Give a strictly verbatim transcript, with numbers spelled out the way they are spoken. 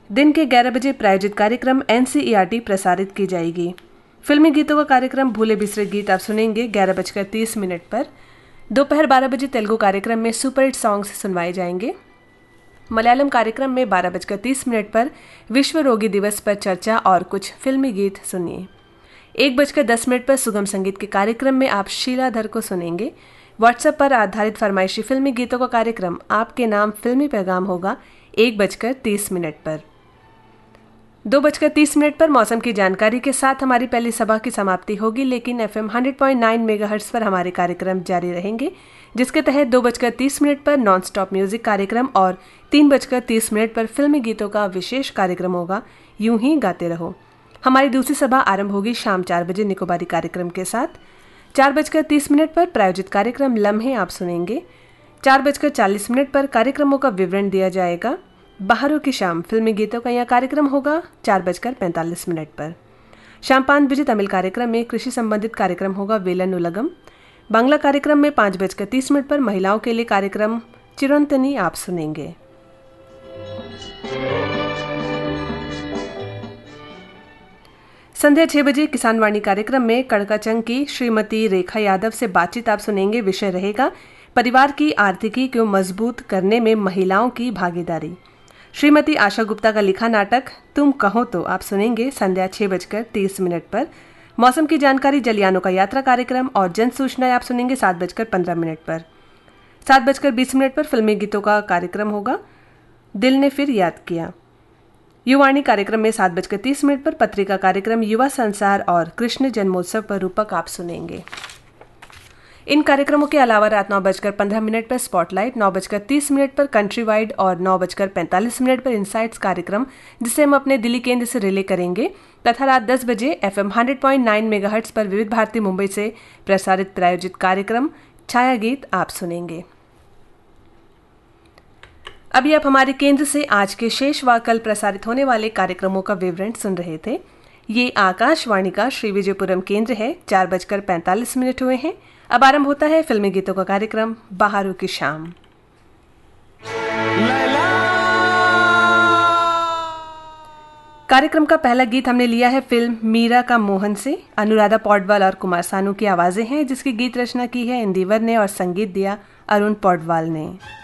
दिन के ग्यारह बजे प्रायोजित कार्यक्रम एनसीईआरटी प्रसारित की जाएगी। फिल्मी गीतों का कार्यक्रम भूले बिसरे गीत आप सुनेंगे ग्यारह बजकर तीस मिनट पर। दोपहर बारह बजे तेलुगु कार्यक्रम में सुपर हिट सॉन्ग्स सुनवाए जाएंगे। मलयालम कार्यक्रम में बारह बजकर तीस मिनट पर विश्व रोगी दिवस पर चर्चा और कुछ फिल्मी गीत सुनिए। एक बजकर दस मिनट पर सुगम संगीत के कार्यक्रम में आप शीलाधर को सुनेंगे। व्हाट्सएप पर आधारित फरमाइशी फिल्मी गीतों का कार्यक्रम आपके नाम फिल्मी पैगाम होगा एक बजकर तीस मिनट पर। दो बजकर तीस मिनट पर मौसम की जानकारी के साथ हमारी पहली सभा की समाप्ति होगी, लेकिन FM hundred point nine megahertz पर हमारे कार्यक्रम जारी रहेंगे, जिसके तहत दो बजकर तीस मिनट पर नॉन स्टॉप म्यूजिक कार्यक्रम और तीन बजकर तीस मिनट पर फिल्मी गीतों का विशेष कार्यक्रम होगा यूं ही गाते रहो। हमारी दूसरी सभा आरंभ होगी शाम चार बजे निकोबारी कार्यक्रम के साथ। चार बजकर तीस मिनट पर प्रायोजित कार्यक्रम लम्हे आप सुनेंगे। चार बजकर चालीस मिनट पर कार्यक्रमों का विवरण दिया जाएगा। बाहरों की शाम फिल्मी गीतों का यह कार्यक्रम होगा चार बजकर पैंतालीस मिनट पर। शाम पाँच बजे तमिल कार्यक्रम में कृषि संबंधित कार्यक्रम होगा वेलन उलगम। बांग्ला कार्यक्रम में पाँच बजकर तीस मिनट पर महिलाओं के लिए कार्यक्रम चिरंतनी आप सुनेंगे। संध्या छह बजे किसान वाणी कार्यक्रम में कड़काचंग की श्रीमती रेखा यादव से बातचीत आप सुनेंगे। विषय रहेगा परिवार की आर्थिकी को मजबूत करने में महिलाओं की भागीदारी। श्रीमती आशा गुप्ता का लिखा नाटक तुम कहो तो आप सुनेंगे संध्या छह बजकर तीस मिनट पर। मौसम की जानकारी जलयानों का यात्रा कार्यक्रम और जन सूचनाएं आप सुनेंगे सात बजकर पंद्रह मिनट पर। सात बजकर बीस मिनट पर फिल्मी गीतों का कार्यक्रम होगा दिल ने फिर याद किया। युवाणी कार्यक्रम में सात बजकर तीस मिनट पर पत्रिका कार्यक्रम युवा संसार और कृष्ण जन्मोत्सव पर रूपक आप सुनेंगे। इन कार्यक्रमों के अलावा रात नौ बजकर पंद्रह मिनट पर स्पॉटलाइट, नौ बजकर तीस मिनट पर कंट्री वाइड और नौ बजकर पैंतालीस मिनट पर इनसाइट्स कार्यक्रम, जिसे हम अपने दिल्ली केंद्र से रिले करेंगे, तथा रात दस बजे FM hundred point nine megahertz पर विविध भारती मुंबई से प्रसारित प्रायोजित कार्यक्रम छाया गीत आप सुनेंगे। अभी आप हमारे केंद्र से आज के शेष व कल प्रसारित होने वाले कार्यक्रमों का विवरण सुन रहे थे। ये आकाशवाणी का श्री विजयपुरम केंद्र है। चार बजकर पैंतालीस मिनट हुए हैं। अब आरंभ होता है फिल्मी गीतों का कार्यक्रम बाहरों की शाम। कार्यक्रम का पहला गीत हमने लिया है फिल्म मीरा का मोहन से। अनुराधा पौडवाल और कुमार सानू की आवाजें हैं, जिसकी गीत रचना की है इंदिवर ने और संगीत दिया अरुण पौडवाल ने।